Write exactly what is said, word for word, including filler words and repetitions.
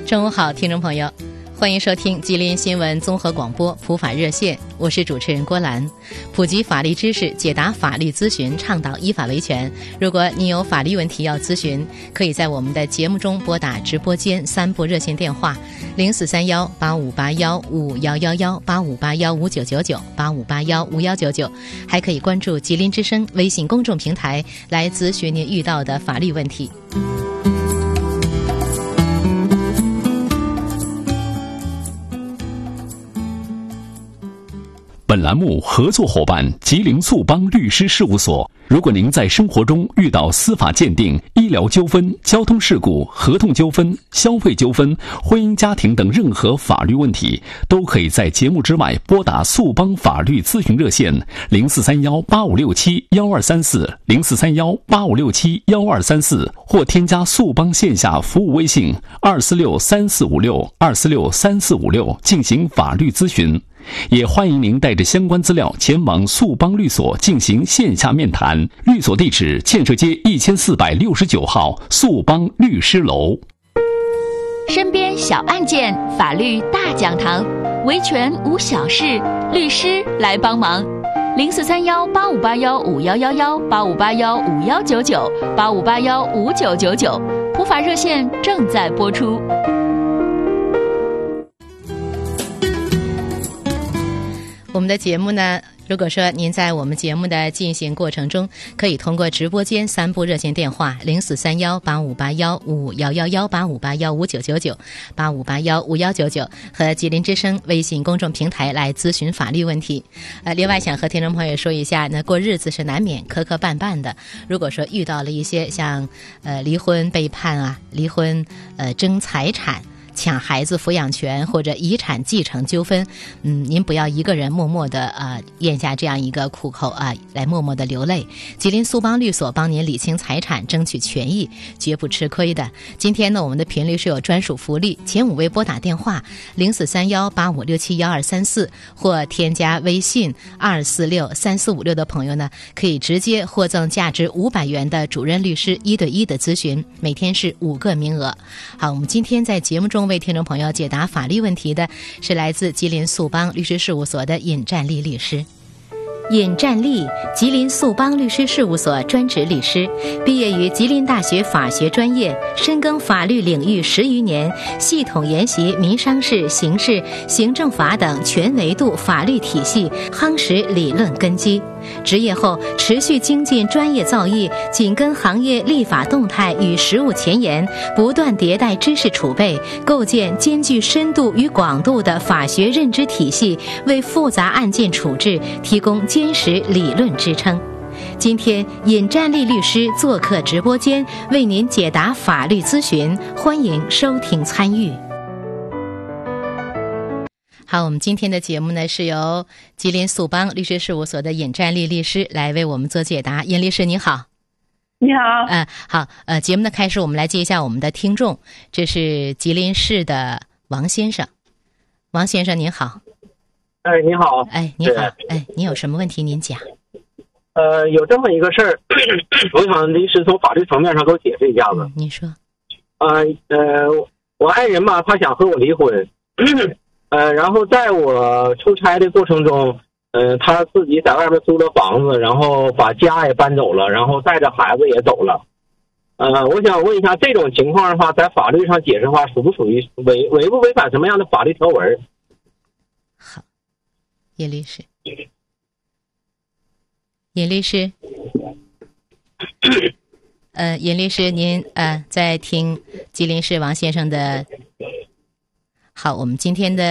中午好，听众朋友，欢迎收听吉林新闻综合广播普法热线，我是主持人郭兰。普及法律知识，解答法律咨询，倡导依法维权。如果你有法律问题要咨询，可以在我们的节目中拨打直播间三部热线电话零四三幺八五八幺五幺幺幺、八五八幺五九九九、八五八幺五幺九九，还可以关注吉林之声微信公众平台来咨询您遇到的法律问题。 本栏目合作伙伴吉林速邦律师事务所。如果您在生活中遇到司法鉴定、医疗纠纷、交通事故、合同纠纷、消费纠纷、婚姻家庭等任何法律问题，都可以在节目之外拨打速邦法律咨询热线零四三幺八五六七幺二三四零四三幺八五六七幺二三四，或添加速邦线下服务微信二四六三四五六二四六三四五六进行法律咨询。也欢迎您带着相关资料前往速邦律所进行线下面谈，律所地址建设街一千四百六十九号速邦律师楼。 身边小案件，法律大讲堂，维权无小事，律师来帮忙。零四三幺八五八幺五幺幺幺、八五八幺五幺九九、八五八幺五九九九，普法热线正在播出。 我们的节目呢，如果说您在我们节目的进行过程中，可以通过直播间三部热线电话零四三幺八五八幺五幺幺幺、八五八幺五九九九、八五八幺五幺九九和吉林之声微信公众平台来咨询法律问题。呃，另外想和听众朋友说一下呢，过日子是难免磕磕绊绊的。如果说遇到了一些像呃离婚背叛啊、离婚呃争财产、抢孩子抚养权或者遗产继承纠纷，嗯，您不要一个人默默的呃咽下这样一个苦口啊，来默默的流泪。吉林速邦律所帮您理清财产，争取权益，绝不吃亏的。今天呢，我们的频率是有专属福利，前五位拨打电话零四三幺八五六七幺二三四或添加微信二四六三四五六的朋友呢，可以直接获赠价值五百元的主任律师一对一的咨询，每天是五个名额。好，我们今天在节目中为听众朋友解答法律问题的是来自吉林速邦律师事务所的尹占利律师。尹占利，吉林速邦律师事务所专职律师，毕业于吉林大学法学专业，深耕法律领域十余年，系统研习民商事、刑事、行政法等全维度法律体系，夯实理论根基。执业后持续精进专业造诣，紧跟行业立法动态与实务前沿，不断迭代知识储备，构建兼具深度与广度的法学认知体系，为复杂案件处置提供坚实理论支撑。今天尹占利律师做客直播间，为您解答法律咨询，欢迎收听参与。好，我们今天的节目呢，是由吉林速邦律师事务所的尹占利律师来为我们做解答。尹律师你好。 你好。 呃，好，呃，节目的开始，我们来接一下我们的听众，这是吉林市的王先生。王先生您好。 哎，你好。 哎，你好。哎，您有什么问题您讲。 呃，有这么一个事儿，我想律师从法律层面上给我解释一下子。 嗯、您说。 呃呃，我爱人吧，他想和我离婚。呃，然后在我出差的过程中，呃，他自己在外面租了房子，然后把家也搬走了，然后带着孩子也走了。呃，我想问一下，这种情况的话，在法律上解释的话，属不属于违违不违反什么样的法律条文？ 好，尹律师，尹律师，呃，尹律师，您呃在听吉林市王先生的。好，我们今天的